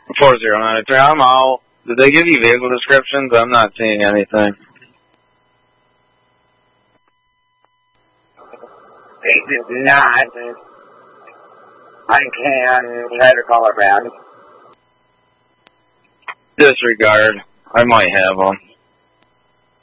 4093, I'm out. Did they give you vehicle descriptions? I'm not seeing anything. They did not. I can try to call her back. Disregard. I might have them.